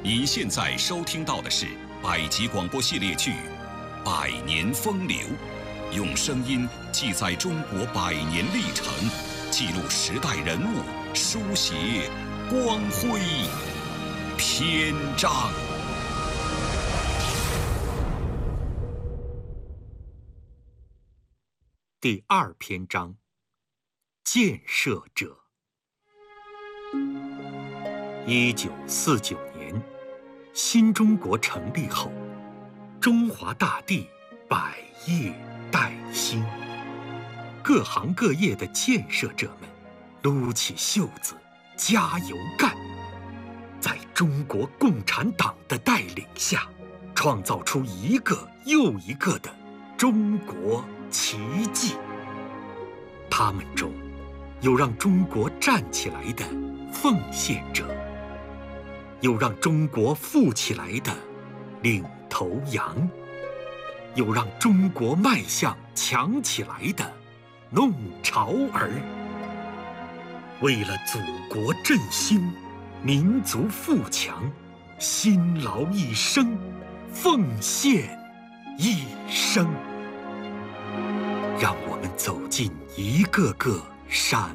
您现在收听到的是百集广播系列剧《百年风流》，用声音记载中国百年历程，记录时代人物，书写光辉篇章。 第2篇章：建设者。1949年，新中国成立后，中华大地百业待兴，各行各业的建设者们撸起袖子加油干，在中国共产党的带领下，创造出一个又一个的中国奇迹。他们中有让中国站起来的奉献者，有让中国富起来的领头羊，有让中国迈向强起来的弄潮儿。为了祖国振兴，民族富强，辛劳一生，奉献一生。让我们走进一个个闪